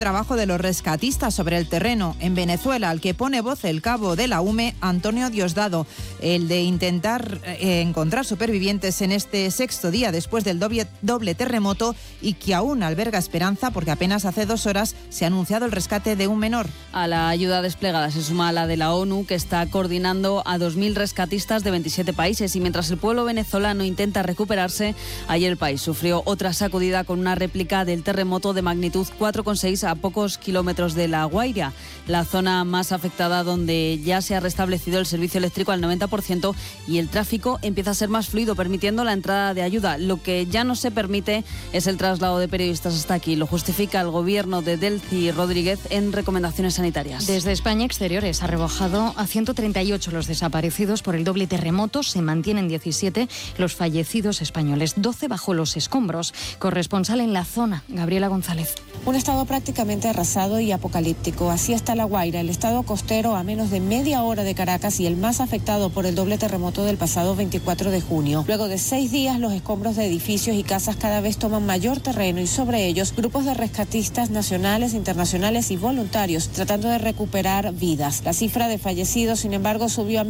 Trabajo de los rescatistas sobre el terreno en Venezuela, al que pone voz el cabo de la UME, Antonio Diosdado, el de intentar encontrar supervivientes en este sexto día después del doble terremoto y que aún alberga esperanza porque apenas hace 2 horas se ha anunciado el rescate de un menor. A la ayuda desplegada se suma la de la ONU, que está coordinando a 2.000 rescatistas de 27 países y mientras el pueblo venezolano intenta recuperarse, ayer el país sufrió otra sacudida con una réplica del terremoto de magnitud 4,6 a pocos kilómetros de La Guaira, la zona más afectada donde ya se ha restablecido el servicio eléctrico al 90% y el tráfico empieza a ser más fluido, permitiendo la entrada de ayuda. Lo que ya no se permite es el traslado de periodistas hasta aquí. Lo justifica el gobierno de Delcy Rodríguez en recomendaciones sanitarias. Desde España Exteriores ha rebajado a 138 los desaparecidos por el doble terremoto. Se mantienen 17 los fallecidos españoles, 12 bajo los escombros. Corresponsal en la zona, Gabriela González. Un estado prácticamente arrasado y apocalíptico. Así está La Guaira, el estado costero a menos de media hora de Caracas y el más afectado por el doble terremoto del pasado 24 de junio. Luego de 6 días, los escombros de edificios y casas cada vez toman mayor terreno y sobre ellos grupos de rescatistas nacionales, internacionales y voluntarios tratando de recuperar vidas. La cifra de fallecidos, sin embargo, subió a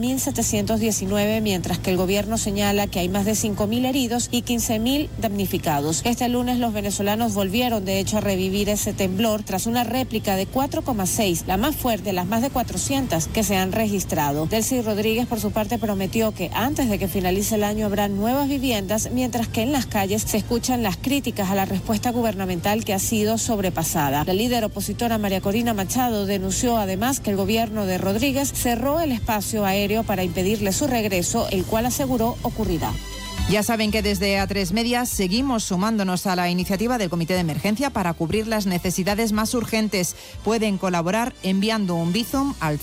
1.719, mientras que el gobierno señala que hay más de 5.000 heridos y 15.000 damnificados. Este lunes los venezolanos volvieron, de hecho, a revivir ese temblor tras una réplica de 4,6, la más fuerte de las más de 400 que se han registrado. Delcy Rodríguez, por su parte, prometió que antes de que finalice el año habrá nuevas viviendas, mientras que en las calles se escuchan las críticas a la respuesta gubernamental que ha sido sobrepasada. La líder opositora María Corina Machado denunció además que el gobierno de Rodríguez cerró el espacio aéreo para impedirle su regreso, el cual aseguró ocurrirá. Ya saben que desde A3 Media seguimos sumándonos a la iniciativa del Comité de Emergencia para cubrir las necesidades más urgentes. Pueden colaborar enviando un Bizum al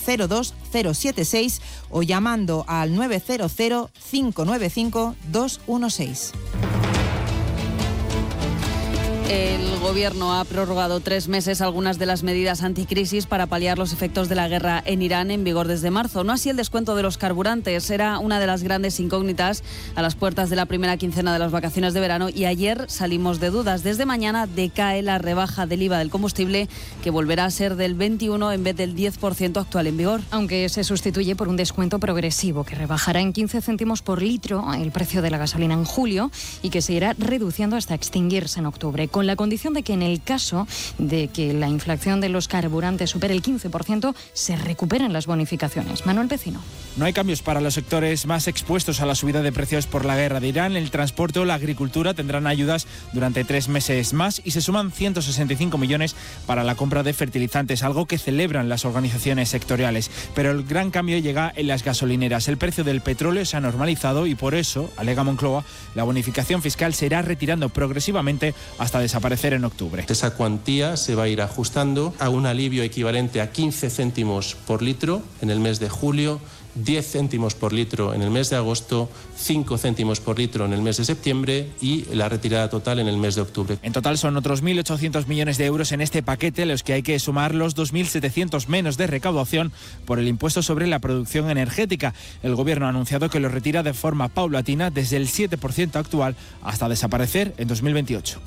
02076 o llamando al 900 595 216. El Gobierno ha prorrogado 3 meses algunas de las medidas anticrisis para paliar los efectos de la guerra en Irán en vigor desde marzo. No así el descuento de los carburantes. Era una de las grandes incógnitas a las puertas de la primera quincena de las vacaciones de verano y ayer salimos de dudas. Desde mañana decae la rebaja del IVA del combustible, que volverá a ser del 21% en vez del 10% actual en vigor. Aunque se sustituye por un descuento progresivo que rebajará en 15 céntimos por litro el precio de la gasolina en julio y que se irá reduciendo hasta extinguirse en octubre, con la condición de que en el caso de que la inflación de los carburantes supere el 15%, se recuperen las bonificaciones. Manuel Vecino. No hay cambios para los sectores más expuestos a la subida de precios por la guerra de Irán. El transporte o la agricultura tendrán ayudas durante 3 meses más y se suman 165 millones para la compra de fertilizantes, algo que celebran las organizaciones sectoriales. Pero el gran cambio llega en las gasolineras. El precio del petróleo se ha normalizado y por eso, alega Moncloa, la bonificación fiscal se irá retirando progresivamente hasta desaparecer en octubre. Esa cuantía se va a ir ajustando a un alivio equivalente a 15 céntimos por litro en el mes de julio, 10 céntimos por litro en el mes de agosto, 5 céntimos por litro en el mes de septiembre y la retirada total en el mes de octubre. En total son otros 1.800 millones de euros en este paquete, a los que hay que sumar los 2.700 menos de recaudación por el impuesto sobre la producción energética. El Gobierno ha anunciado que lo retira de forma paulatina desde el 7% actual hasta desaparecer en 2028.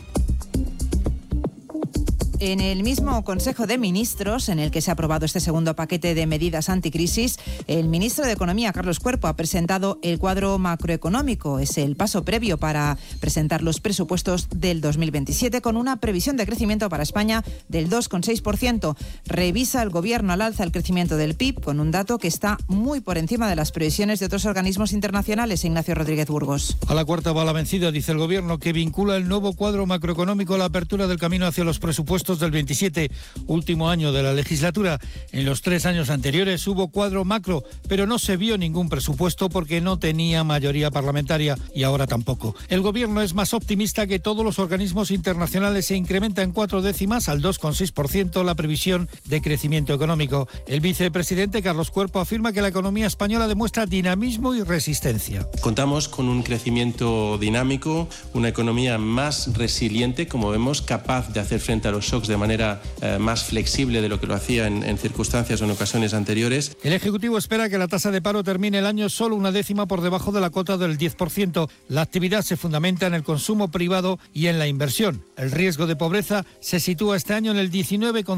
En el mismo Consejo de Ministros, en el que se ha aprobado este segundo paquete de medidas anticrisis, el ministro de Economía, Carlos Cuerpo, ha presentado el cuadro macroeconómico. Es el paso previo para presentar los presupuestos del 2027, con una previsión de crecimiento para España del 2,6%. Revisa el Gobierno al alza el crecimiento del PIB, con un dato que está muy por encima de las previsiones de otros organismos internacionales. Ignacio Rodríguez Burgos. A la cuarta va la vencida, dice el Gobierno, que vincula el nuevo cuadro macroeconómico a la apertura del camino hacia los presupuestos del 27, último año de la legislatura. En los 3 años anteriores hubo cuadro macro, pero no se vio ningún presupuesto porque no tenía mayoría parlamentaria y ahora tampoco. El Gobierno es más optimista que todos los organismos internacionales. Se incrementa en 4 décimas al 2,6% la previsión de crecimiento económico. El vicepresidente Carlos Cuerpo afirma que la economía española demuestra dinamismo y resistencia. Contamos con un crecimiento dinámico, una economía más resiliente, como vemos, capaz de hacer frente a los shocks de manera más flexible de lo que lo hacía en circunstancias o en ocasiones anteriores. El Ejecutivo espera que la tasa de paro termine el año solo 1 décima por debajo de la cota del 10%. La actividad se fundamenta en el consumo privado y en la inversión. El riesgo de pobreza se sitúa este año en el 19,5%.